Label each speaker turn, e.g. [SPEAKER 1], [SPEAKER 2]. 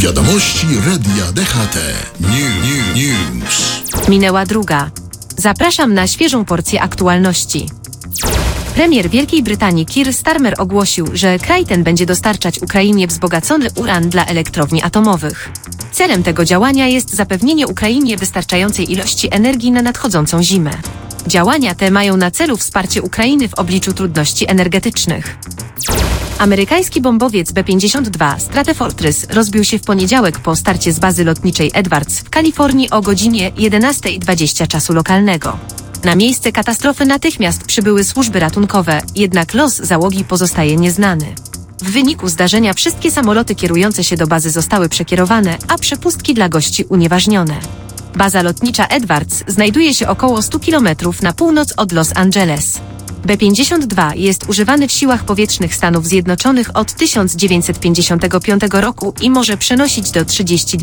[SPEAKER 1] Wiadomości Radia DHT. News.
[SPEAKER 2] Minęła druga. Zapraszam na świeżą porcję aktualności. Premier Wielkiej Brytanii Keir Starmer ogłosił, że kraj ten będzie dostarczać Ukrainie wzbogacony uran dla elektrowni atomowych. Celem tego działania jest zapewnienie Ukrainie wystarczającej ilości energii na nadchodzącą zimę. Działania te mają na celu wsparcie Ukrainy w obliczu trudności energetycznych. Amerykański bombowiec B-52 Stratofortress rozbił się w poniedziałek po starcie z bazy lotniczej Edwards w Kalifornii o godzinie 11:20 czasu lokalnego. Na miejsce katastrofy natychmiast przybyły służby ratunkowe, jednak los załogi pozostaje nieznany. W wyniku zdarzenia wszystkie samoloty kierujące się do bazy zostały przekierowane, a przepustki dla gości unieważnione. Baza lotnicza Edwards znajduje się około 100 km na północ od Los Angeles. B-52 jest używany w siłach powietrznych Stanów Zjednoczonych od 1955 roku i może przenosić do 32